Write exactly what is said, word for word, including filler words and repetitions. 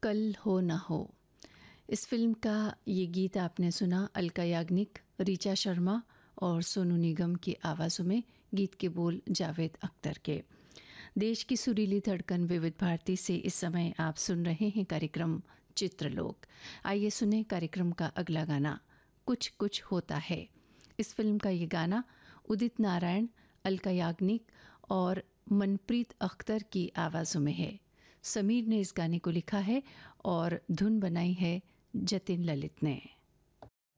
कल हो ना हो। इस फिल्म का ये गीत आपने सुना अलका याग्निक, ऋचा शर्मा और सोनू निगम की आवाज़ों में। गीत के बोल जावेद अख्तर के। देश की सुरीली धड़कन विविध भारती से इस समय आप सुन रहे हैं कार्यक्रम चित्रलोक। आइए सुने कार्यक्रम का अगला गाना, कुछ कुछ होता है। इस फिल्म का ये गाना उदित नारायण, अलका याग्निक और मनप्रीत अख्तर की आवाज़ों में है। समीर ने इस गाने को लिखा है और धुन बनाई है जतिन ललित ने।